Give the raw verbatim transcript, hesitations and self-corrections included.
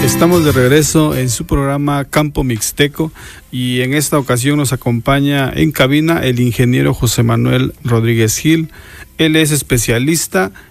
Estamos de regreso en su programa Campo Mixteco y en esta ocasión nos acompaña en cabina el ingeniero José Manuel Rodríguez Gil. Él es especialista